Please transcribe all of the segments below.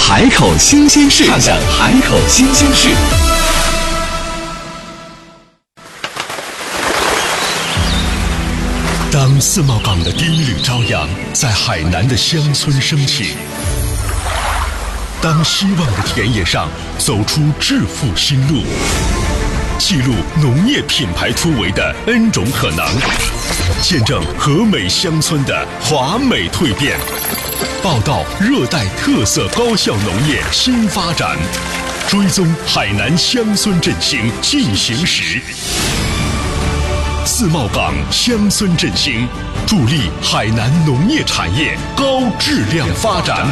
海口新鲜事，畅享海口新鲜事。当自贸港的第一缕朝阳在海南的乡村升起，当希望的田野上走出致富新路，记录农业品牌突围的 N 种可能，见证和美乡村的华美蜕变，报道热带特色高效农业新发展，追踪海南乡村振兴进行时。自贸港乡村振兴，助力海南农业产业高质量发展。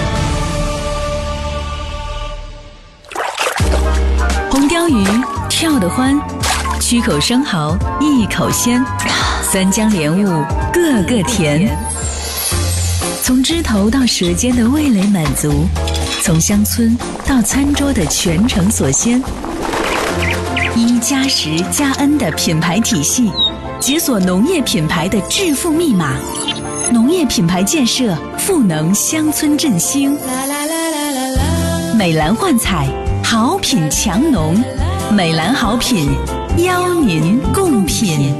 红鲷鱼跳得欢，曲口生蚝一口鲜，三江莲雾个个甜。从枝头到舌尖的味蕾满足，从乡村到餐桌的全程所鲜。1+10+N 的品牌体系，解锁农业品牌的致富密码。农业品牌建设，赋能乡村振兴。美兰幻彩，好品强农，美兰好品，邀您共品。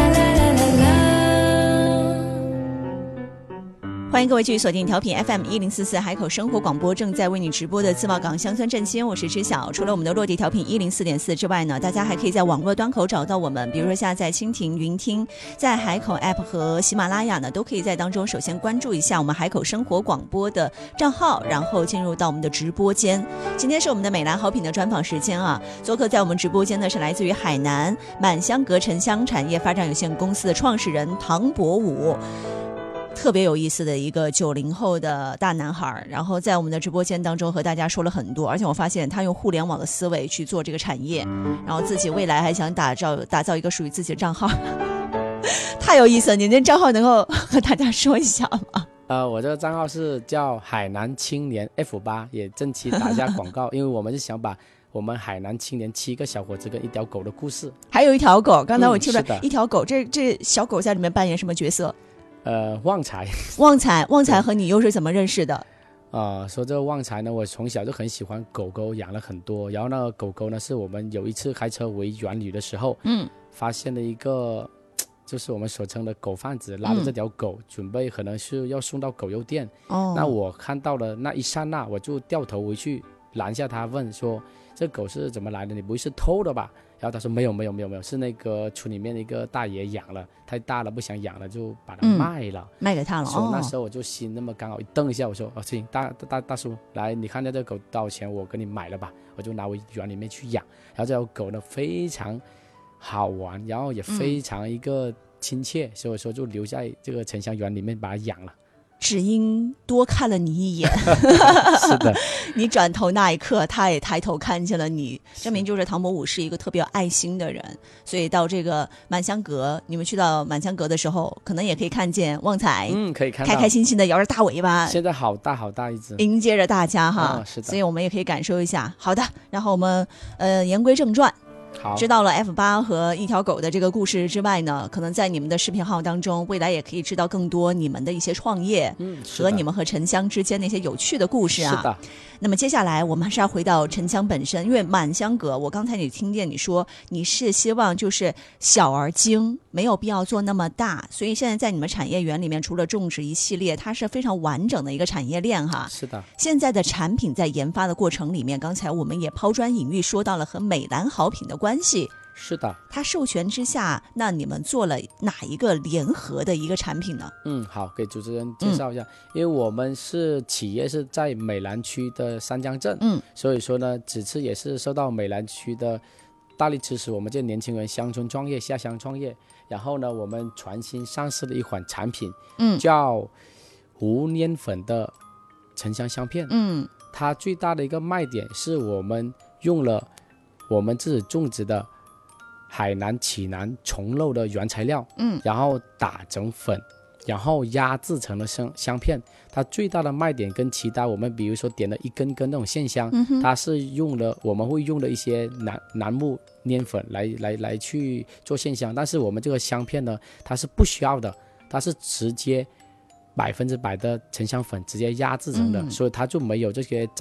欢迎各位继续锁定调频 FM1044 海口生活广播，正在为你直播的自贸港乡村振兴，我是知晓。除了我们的落地调频104.4之外呢，大家还可以在网络端口找到我们，比如说下载蜻蜓、云听，在海口 App 和喜马拉雅呢，都可以在当中首先关注一下我们海口生活广播的账号，然后进入到我们的直播间。今天是我们的美兰好品的专访时间啊，做客在我们直播间的是来自于海南满香阁沉香产业发展有限公司的创始人唐博武。特别有意思的一个90后的大男孩，然后在我们的直播间当中和大家说了很多，而且我发现他用互联网的思维去做这个产业，然后自己未来还想打造一个属于自己的账号，太有意思了。你那账号能够和大家说一下吗？ 我这个账号是叫海南青年 F8， 也正期打一下广告，因为我们是想把我们海南青年7个小伙子跟一条狗的故事， 还有一条狗，刚才我听了一条狗，这小狗在里面扮演什么角色？ 旺财。 旺财和你又是怎么认识的？ 说这个旺财呢，我从小就很喜欢狗狗，养了很多。然后那个狗狗呢，是我们有一次开车回园旅的时候，发现了一个，就是我们所称的狗贩子拉着这条狗，准备可能是要送到狗肉店。那我看到了那一刹那，我就掉头回去拦下他，问说：“这狗是怎么来的？你不会是偷的吧？”然后他说没有，是那个村里面的一个大爷养了，太大了不想养了，就把它卖了， 卖给他了。 那时候我就心那么刚好一瞪一下，我说：“行，大叔，来，你看这狗多少钱？我给你买了吧。”我就拿回园里面去养。然后这条狗呢非常好玩，然后也非常一个亲切，所以说就留在这个沉香园里面把它养了。 只因多看了你一眼是的， 你转头那一刻他也抬头看见了你，证明就是唐博武是一个特别有爱心的人。所以到这个满香阁，你们去到满香阁的时候，可能也可以看见旺财， 可以看到开开心心的摇着大尾巴， 现在好大一只， 迎接着大家哈。 是的， 所以我们也可以感受一下。好的，然后我们言归正传。知道了 F8 和一条狗的这个故事之外呢，可能在你们的视频号当中，未来也可以知道更多你们的一些创业，和你们和沉香之间那些有趣的故事啊。 是的。 那么接下来我们还是要回到沉香本身，因为满香阁，我刚才你听见你说你是希望就是小而精，没有必要做那么大，所以现在在你们产业园里面，除了种植一系列，它是非常完整的一个产业链哈。 是的。现在的产品在研发的过程里面，刚才我们也抛砖引玉说到了和美兰好品的关系。 是的， 它授权之下，那你们做了哪一个联合的一个产品呢？ 好，给主持人介绍一下，因为我们是企业是在美兰区的三江镇，所以说呢，此次也是受到美兰区的大力支持，我们这年轻人乡村创业、下乡创业，然后呢，我们全新上市了一款产品，叫无粘粉的沉香香片，它最大的一个卖点是我们用了我们自己种植的海南启南虫肉的原材料，然后打成粉，然后压制成了香片。它最大的卖点跟其他我们比如说点了一根根那种线香，它是用了我们会用的一些楠木粘粉来去做线香，但是我们这个香片呢，它是不需要的，它是直接100%的沉香粉直接压制成的，所以它就没有这些